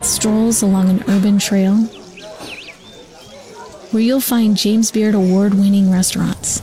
strolls along an urban trail where you'll find James Beard award-winning restaurants.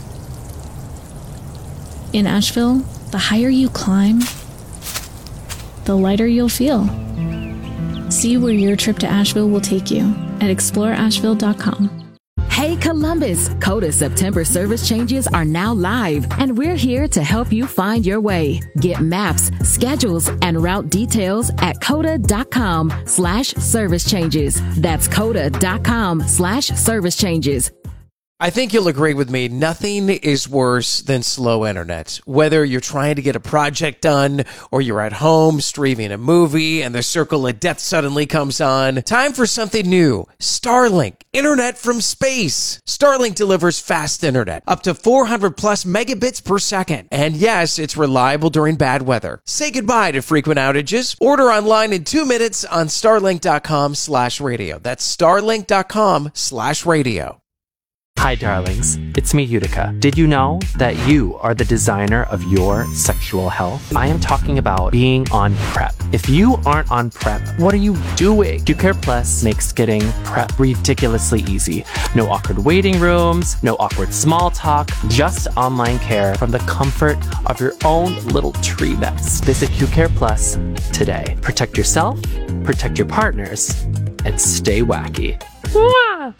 In Asheville, the higher you climb, the lighter you'll feel. See where your trip to Asheville will take you at exploreasheville.com. Hey Columbus, CODA September service changes are now live, and we're here to help you find your way. Get maps, schedules, and route details at coda.com/service changes. That's coda.com/service changes. I think you'll agree with me. Nothing is worse than slow internet. Whether you're trying to get a project done or you're at home streaming a movie and the circle of death suddenly comes on. Time for something new. Starlink. Internet from space. Starlink delivers fast internet, up to 400 plus megabits per second. And yes, it's reliable during bad weather. Say goodbye to frequent outages. Order online in 2 minutes on starlink.com/radio. That's starlink.com/radio. Hi, darlings. It's me, Utica. Did you know that you are the designer of your sexual health? I am talking about being on PrEP. If you aren't on PrEP, what are you doing? QCare Plus makes getting PrEP ridiculously easy. No awkward waiting rooms, no awkward small talk, just online care from the comfort of your own little tree nest. Visit QCare Plus today. Protect yourself, protect your partners, and stay wacky. Mwah!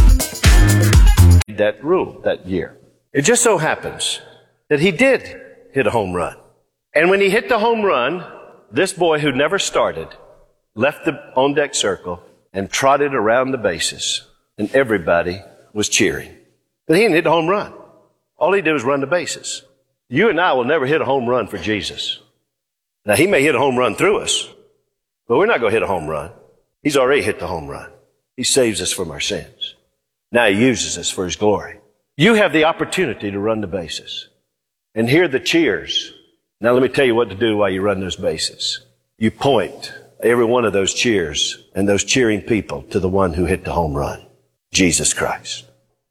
That rule that year. It just so happens that he did hit a home run. And when he hit the home run, this boy who never started left the on-deck circle and trotted around the bases, and everybody was cheering. But he didn't hit the home run. All he did was run the bases. You and I will never hit a home run for Jesus. Now, he may hit a home run through us, but we're not going to hit a home run. He's already hit the home run. He saves us from our sins. Now he uses us for his glory. You have the opportunity to run the bases and hear the cheers. Now let me tell you what to do while you run those bases. You point every one of those cheers and those cheering people to the one who hit the home run, Jesus Christ.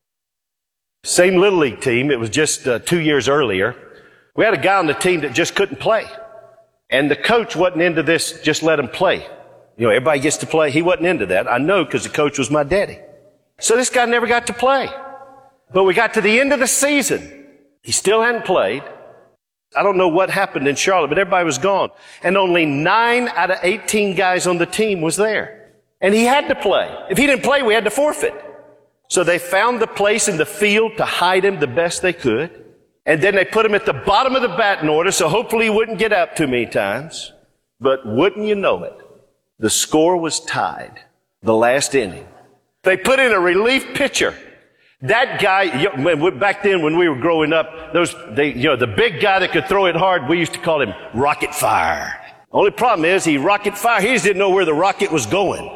Same Little League team. It was just 2 years earlier. We had a guy on the team that just couldn't play. And the coach wasn't into this, just let him play. You know, everybody gets to play. He wasn't into that. I know because the coach was my daddy. So this guy never got to play. But we got to the end of the season. He still hadn't played. I don't know what happened in Charlotte, but everybody was gone. And only 9 out of 18 guys on the team was there. And he had to play. If he didn't play, we had to forfeit. So they found the place in the field to hide him the best they could. And then they put him at the bottom of the batting order, so hopefully he wouldn't get up too many times. But wouldn't you know it, the score was tied the last inning. They put in a relief pitcher. That guy, back then when we were growing up, the big guy that could throw it hard, we used to call him Rocket Fire. Only problem is he rocket fire. He just didn't know where the rocket was going.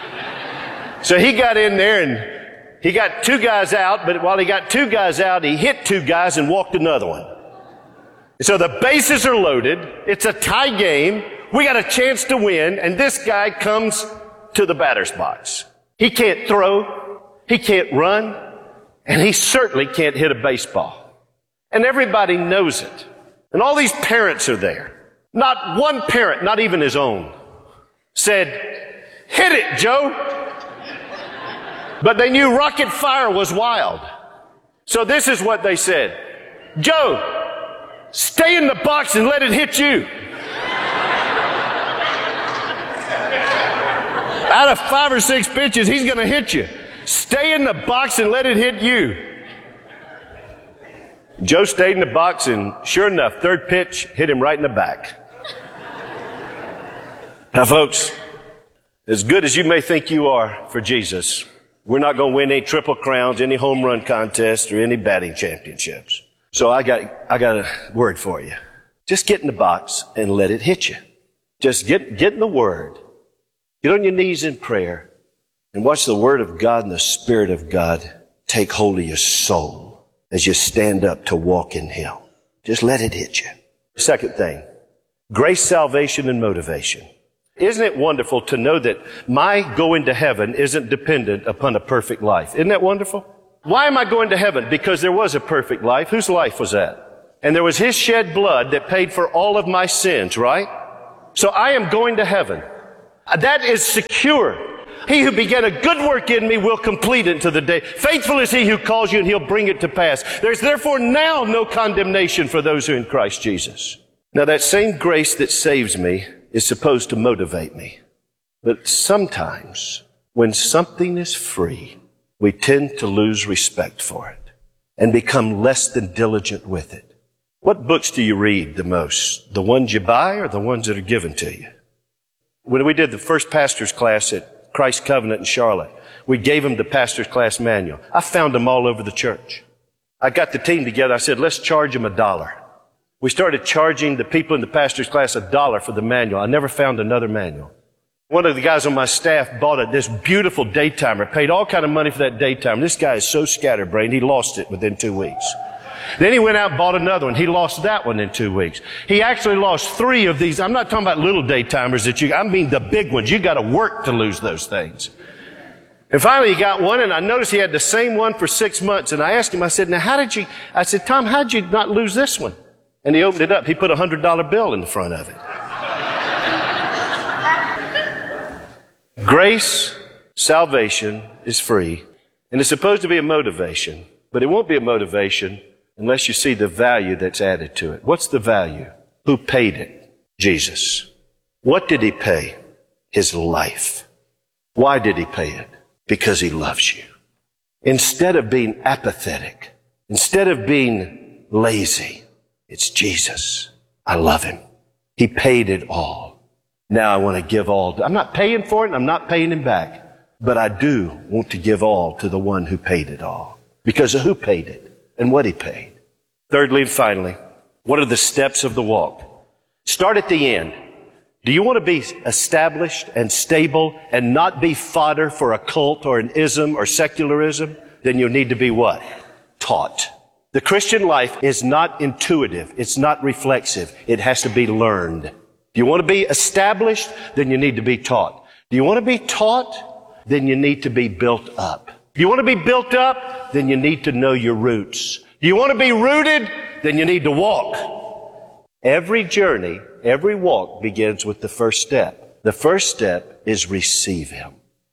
So he got in there and he got 2 guys out, but while he got 2 guys out, he hit 2 guys and walked another one. So the bases are loaded. It's a tie game. We got a chance to win, and this guy comes to the batter's box. He can't throw, he can't run, and he certainly can't hit a baseball. And everybody knows it. And all these parents are there. Not one parent, not even his own, said, "Hit it, Joe." But they knew Rocket Fire was wild. So this is what they said. "Joe, stay in the box and let it hit you." Out of 5 or 6 pitches, he's going to hit you. Stay in the box and let it hit you. Joe stayed in the box, and sure enough, 3rd pitch hit him right in the back. Now, folks, as good as you may think you are for Jesus, we're not going to win any triple crowns, any home run contests, or any batting championships. So I got a word for you. Just get in the box and let it hit you. Just get in the Word. Get on your knees in prayer and watch the Word of God and the Spirit of God take hold of your soul as you stand up to walk in Him. Just let it hit you. Second thing, grace, salvation, and motivation. Isn't it wonderful to know that my going to heaven isn't dependent upon a perfect life? Isn't that wonderful? Why am I going to heaven? Because there was a perfect life. Whose life was that? And there was His shed blood that paid for all of my sins, right? So I am going to heaven. That is secure. He who began a good work in me will complete it to the day. Faithful is he who calls you, and he'll bring it to pass. There's therefore now no condemnation for those who are in Christ Jesus. Now that same grace that saves me is supposed to motivate me. But sometimes when something is free, we tend to lose respect for it and become less than diligent with it. What books do you read the most? The ones you buy or the ones that are given to you? When we did the first pastor's class at Christ Covenant in Charlotte, we gave them the pastor's class manual. I found them all over the church. I got the team together. I said, let's charge them $1. We started charging the people in the pastor's class $1 for the manual. I never found another manual. One of the guys on my staff bought this beautiful daytimer, paid all kind of money for that daytimer. This guy is so scatterbrained, he lost it within 2 weeks. Then he went out and bought another one. He lost that one in 2 weeks. He actually lost 3 of these. I'm not talking about little daytimers I mean the big ones. You got to work to lose those things. And finally he got one, and I noticed he had the same one for 6 months. And I asked him, I said, Tom, how'd you not lose this one? And he opened it up. He put a $100 bill in the front of it. Grace, salvation is free, and it's supposed to be a motivation, but it won't be a motivation unless you see the value that's added to it. What's the value? Who paid it? Jesus. What did he pay? His life. Why did he pay it? Because he loves you. Instead of being apathetic, instead of being lazy, it's Jesus. I love him. He paid it all. Now I want to give all. I'm not paying for it, and I'm not paying him back. But I do want to give all to the one who paid it all. Because of who paid it and what he paid. Thirdly and finally, what are the steps of the walk? Start at the end. Do you want to be established and stable and not be fodder for a cult or an ism or secularism? Then you need to be what? Taught. The Christian life is not intuitive. It's not reflexive. It has to be learned. Do you want to be established? Then you need to be taught. Do you want to be taught? Then you need to be built up. Do you want to be built up? Then you need to know your roots. Do you want to be rooted? Then you need to walk. Every journey, every walk begins with the first step. The first step is receive him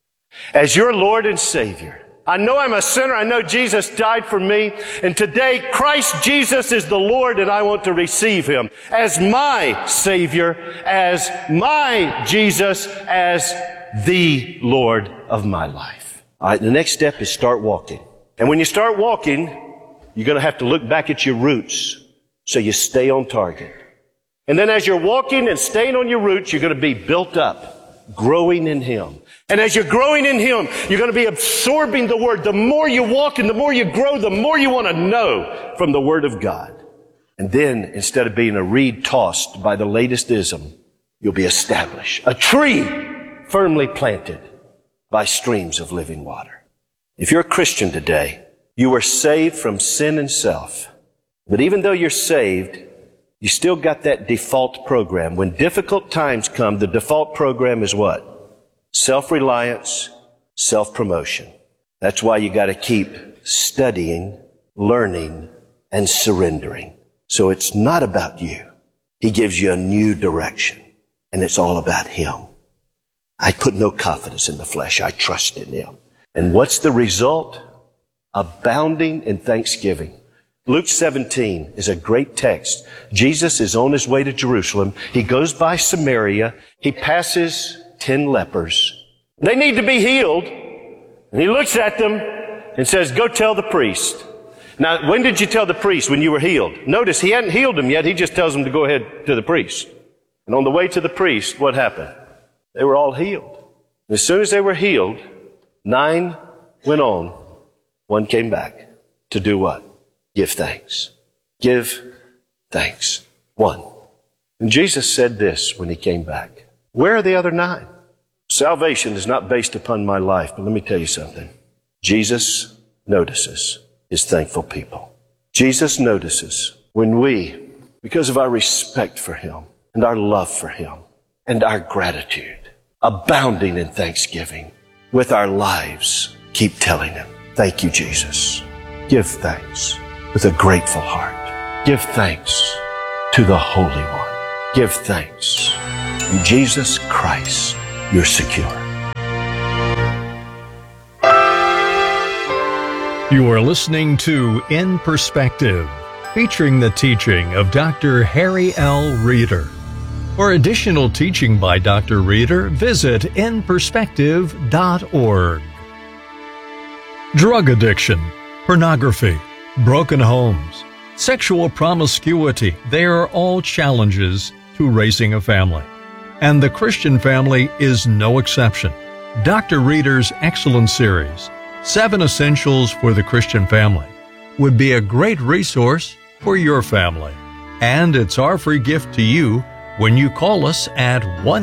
as your Lord and Savior. I know I'm a sinner. I know Jesus died for me. And today, Christ Jesus is the Lord, and I want to receive him as my Savior, as my Jesus, as the Lord of my life. All right, the next step is start walking. And when you start walking, you're going to have to look back at your roots so you stay on target. And then as you're walking and staying on your roots, you're going to be built up, growing in him. And as you're growing in him, you're going to be absorbing the word. The more you walk and the more you grow, the more you want to know from the word of God. And then instead of being a reed tossed by the latest ism, you'll be established. A tree firmly planted by streams of living water. If you're a Christian today, you were saved from sin and self. But even though you're saved, you still got that default program. When difficult times come, the default program is what? Self-reliance, self-promotion. That's why you got to keep studying, learning, and surrendering. So it's not about you. He gives you a new direction, and it's all about him. I put no confidence in the flesh. I trust in him. And what's the result? Abounding in thanksgiving. Luke 17 is a great text. Jesus is on his way to Jerusalem. He goes by Samaria. He passes 10 lepers. They need to be healed. And he looks at them and says, go tell the priest. Now, when did you tell the priest? When you were healed. Notice he hadn't healed them yet. He just tells them to go ahead to the priest. And on the way to the priest, what happened? They were all healed. And as soon as they were healed, 9 went on. 1 came back to do what? Give thanks. Give thanks. 1. And Jesus said this when he came back. Where are the other 9? Salvation is not based upon my life, but let me tell you something. Jesus notices his thankful people. Jesus notices when we, because of our respect for him and our love for him and our gratitude, abounding in thanksgiving, with our lives, keep telling him, thank you, Jesus. Give thanks with a grateful heart. Give thanks to the Holy One. Give thanks. In Jesus Christ, you're secure. You are listening to In Perspective, featuring the teaching of Dr. Harry L. Reeder. For additional teaching by Dr. Reeder, visit inperspective.org. Drug addiction, pornography, broken homes, sexual promiscuity, they are all challenges to raising a family. And the Christian family is no exception. Dr. Reeder's excellent series, 7 Essentials for the Christian Family, would be a great resource for your family. And it's our free gift to you when you call us at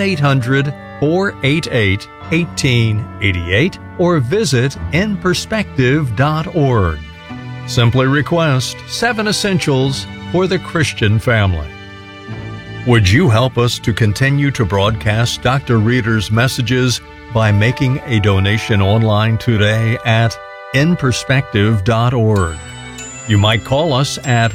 1-800-488-1888 or visit inperspective.org. Simply request 7 Essentials for the Christian Family. Would you help us to continue to broadcast Dr. Reeder's messages by making a donation online today at inperspective.org? You might call us at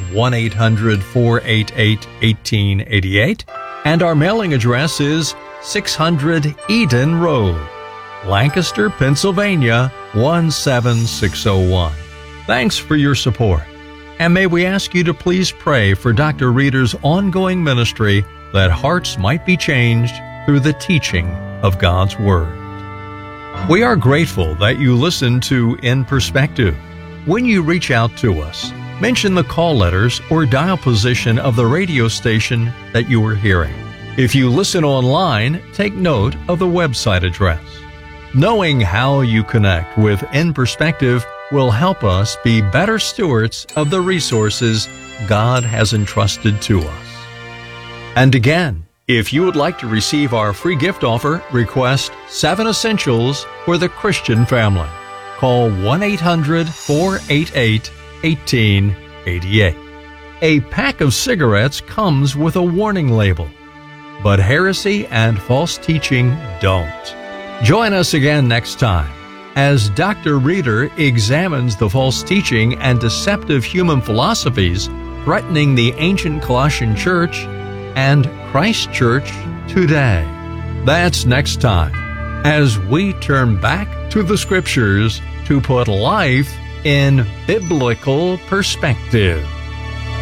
1-800-488-1888, and our mailing address is 600 Eden Road, Lancaster, Pennsylvania, 17601. Thanks for your support. And may we ask you to please pray for Dr. Reeder's ongoing ministry that hearts might be changed through the teaching of God's Word. We are grateful that you listen to In Perspective. When you reach out to us, mention the call letters or dial position of the radio station that you are hearing. If you listen online, take note of the website address. Knowing how you connect with In Perspective will help us be better stewards of the resources God has entrusted to us. And again, if you would like to receive our free gift offer, request 7 Essentials for the Christian Family. Call 1-800-488-1888. A pack of cigarettes comes with a warning label, but heresy and false teaching don't. Join us again next time as Dr. Reeder examines the false teaching and deceptive human philosophies threatening the ancient Colossian church and Christ Church today. That's next time, as we turn back to the Scriptures to put life in biblical perspective.